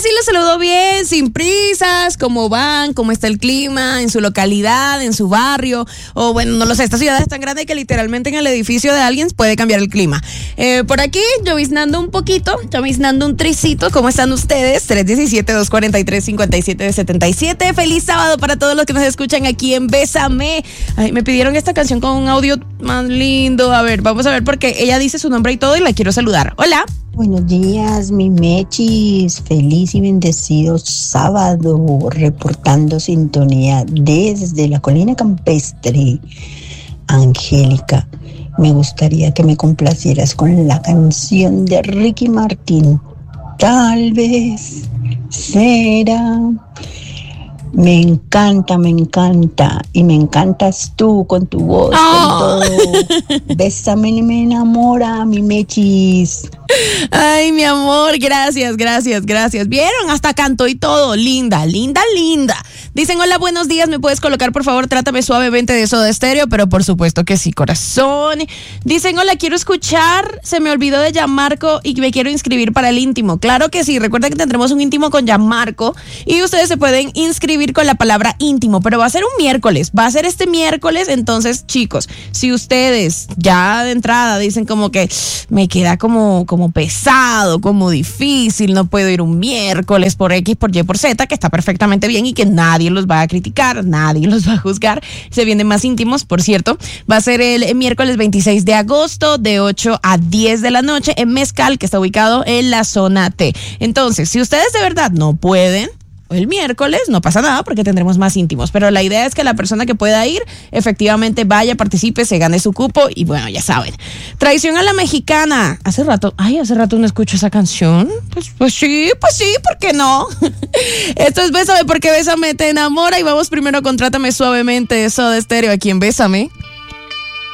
sí los saludo bien, sin prisas, cómo van, cómo está el clima en su localidad, en su barrio, o bueno, no lo sé, esta ciudad es tan grande que literalmente en el edificio de alguien puede cambiar el clima. Por aquí, lloviznando un poquito, lloviznando un tricito. ¿Cómo están ustedes? 317-243-5777. Feliz sábado para todos los que nos escuchan aquí en Bésame. Ay, me pidieron esta canción con un audio más lindo. A ver, vamos a ver porque ella dice su nombre y todo y la quiero saludar. Hola. Buenos días, mi Mechis. Feliz y bendecido sábado. Reportando sintonía desde la colina campestre. Angélica, me gustaría que me complacieras con la canción de Ricky Martin. Tal vez será. Me encanta y me encantas tú con tu voz, con todo. Bésame y me enamora, mi Mechis. Ay, mi amor, gracias. ¿Vieron? Hasta canto y todo. Linda. Dicen, hola, buenos días, ¿me puedes colocar, por favor, Trátame Suavemente de Soda Stereo? Pero por supuesto que sí, corazón. Dicen, hola, quiero escuchar, se me olvidó de Gianmarco y me quiero inscribir para el íntimo. Claro que sí, recuerden que tendremos un íntimo con Gianmarco y ustedes se pueden inscribir con la palabra íntimo, pero va a ser un miércoles, va a ser este miércoles. Entonces, chicos, si ustedes ya de entrada dicen como que me queda como pesado, como difícil, no puedo ir un miércoles por X, por Y, por Z, que está perfectamente bien y que nadie los va a criticar, nadie los va a juzgar. Se vienen más íntimos, por cierto. Va a ser el miércoles 26 de agosto de 8 a 10 de la noche en Mezcal, que está ubicado en la zona T. Entonces, si ustedes de verdad no pueden el miércoles, no pasa nada porque tendremos más íntimos, pero la idea es que la persona que pueda ir efectivamente vaya, participe, se gane su cupo y bueno, ya saben. Traición a la mexicana. Hace rato no escucho esa canción. Pues sí, ¿por qué no? Esto es Bésame porque Bésame te enamora y vamos primero con Trátame Suavemente de Soda Stereo aquí en Bésame.